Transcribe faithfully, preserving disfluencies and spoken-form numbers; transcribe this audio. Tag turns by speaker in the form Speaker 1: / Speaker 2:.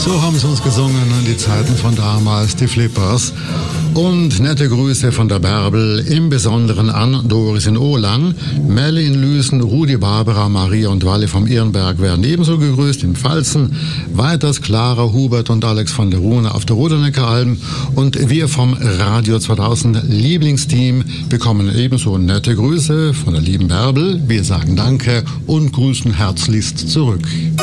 Speaker 1: So haben sie uns gesungen in die Zeiten von damals, die Flippers. Und nette Grüße von der Bärbel, im Besonderen an Doris in Ohlang, Melle in Lüsen, Rudi, Barbara, Maria und Walle vom Ehrenberg werden ebenso gegrüßt in Pfalzen. Weiters Clara, Hubert und Alex von der Rune auf der Rodenecker-Alm. Und wir vom Radio zweitausend Lieblingsteam bekommen ebenso nette Grüße von der lieben Bärbel. Wir sagen Danke und grüßen herzlichst zurück.